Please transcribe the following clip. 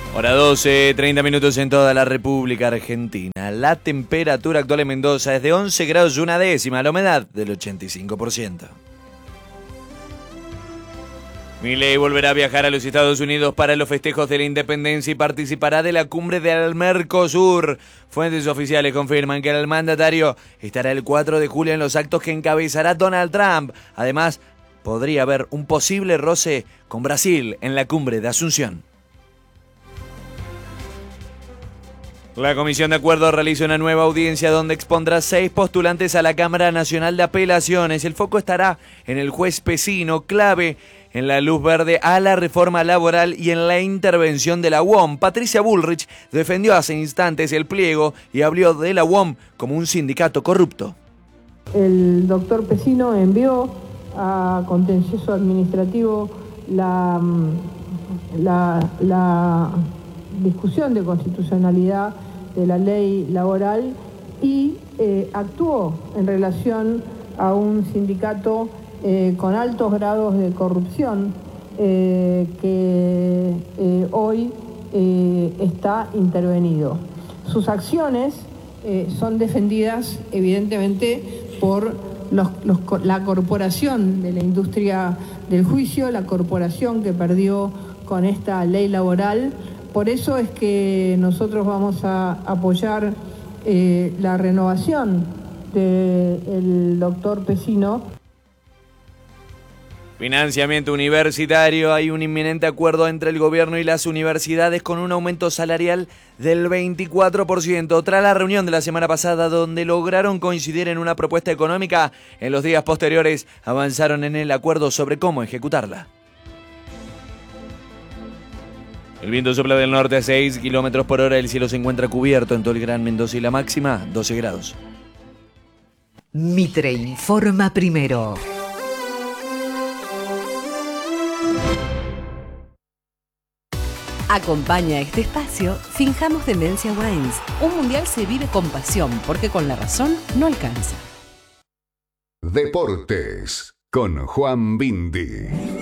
Hora 12, 30 minutos en toda la República Argentina. La temperatura actual en Mendoza es de 11 grados y una décima, la humedad del 85%. Milei volverá a viajar a los Estados Unidos para los festejos de la independencia y participará de la cumbre del Mercosur. Fuentes oficiales confirman que el mandatario estará el 4 de julio en los actos que encabezará Donald Trump. Además, podría haber un posible roce con Brasil en la cumbre de Asunción. La Comisión de Acuerdo realiza una nueva audiencia donde expondrá 6 postulantes a la Cámara Nacional de Apelaciones. El foco estará en el juez Pesino, clave en la luz verde a la reforma laboral y en la intervención de la UOM. Patricia Bullrich defendió hace instantes el pliego y habló de la UOM como un sindicato corrupto. El doctor Pesino envió a contencioso administrativo la discusión de constitucionalidad de la ley laboral y actuó en relación a un sindicato con altos grados de corrupción que hoy está intervenido. Sus acciones son defendidas evidentemente por la corporación de la industria del juicio, la corporación que perdió con esta ley laboral. Por eso es que nosotros vamos a apoyar la renovación del doctor Pesino. Financiamiento universitario. Hay un inminente acuerdo entre el gobierno y las universidades con un aumento salarial del 24%. Tras la reunión de la semana pasada donde lograron coincidir en una propuesta económica, en los días posteriores avanzaron en el acuerdo sobre cómo ejecutarla. El viento sopla del norte a 6 kilómetros por hora. El cielo se encuentra cubierto en todo el Gran Mendoza y la máxima 12 grados. Mitre informa primero. Acompaña este espacio Finjamos Demencia Wines. Un mundial se vive con pasión porque con la razón no alcanza. Deportes con Juan Bindi.